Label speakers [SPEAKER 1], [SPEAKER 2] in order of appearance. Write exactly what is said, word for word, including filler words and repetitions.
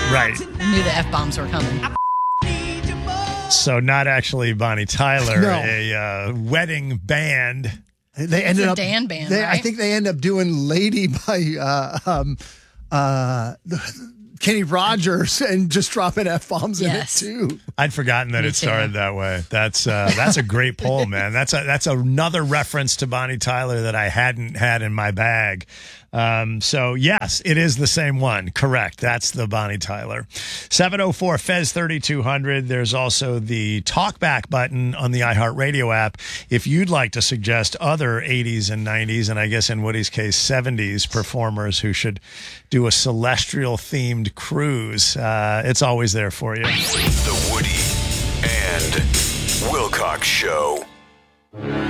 [SPEAKER 1] Right.
[SPEAKER 2] I knew the F-bombs were coming.
[SPEAKER 1] So not actually Bonnie Tyler,
[SPEAKER 3] No.
[SPEAKER 1] a uh, wedding band.
[SPEAKER 3] They ended
[SPEAKER 2] a
[SPEAKER 3] up
[SPEAKER 2] Dan band,
[SPEAKER 3] they, I
[SPEAKER 2] right?
[SPEAKER 3] think they end up doing "Lady" by uh, um, uh, Kenny Rogers and just dropping F bombs
[SPEAKER 2] Yes.
[SPEAKER 3] in it too.
[SPEAKER 1] I'd forgotten that
[SPEAKER 2] Me
[SPEAKER 1] it started
[SPEAKER 2] too.
[SPEAKER 1] that way. That's uh, that's a great poll, man. That's a, that's another reference to Bonnie Tyler that I hadn't had in my bag. Um, so yes, it is the same one. Correct. That's the Bonnie Tyler. seven oh four Fez thirty-two hundred. There's also the talkback button on the iHeartRadio app. If you'd like to suggest other eighties and nineties, and I guess in Woody's case, seventies performers who should do a celestial themed cruise, uh, it's always there for you.
[SPEAKER 4] The Woody and Wilcox Show.